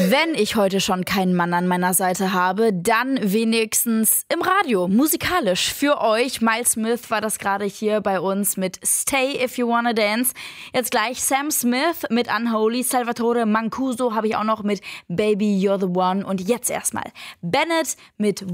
Wenn ich heute schon keinen Mann an meiner Seite habe, dann wenigstens im Radio, musikalisch für euch. Miles Smith war das gerade hier bei uns mit Stay If You Wanna Dance. Jetzt gleich Sam Smith mit Unholy, Salvatore Mancuso habe ich auch noch mit Baby You're the One. Und jetzt erstmal Bennett mit